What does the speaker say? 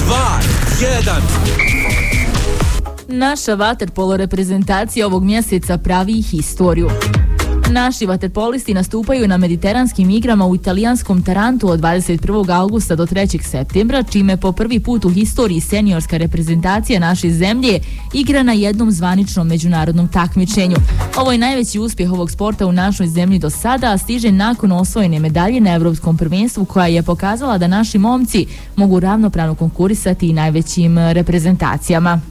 1. Naša vaterpolo reprezentacija ovog mjeseca pravi historiju. Naši vaterpolisti nastupaju na mediteranskim igrama u italijanskom Tarantu od 21. augusta do 3. septembra, čime po prvi put u historiji seniorska reprezentacija naše zemlje igra na jednom zvaničnom međunarodnom takmičenju. Ovo je najveći uspjeh ovog sporta u našoj zemlji do sada, a stiže nakon osvojene medalje na Evropskom prvenstvu koja je pokazala da naši momci mogu ravnopravno konkurisati i najvećim reprezentacijama.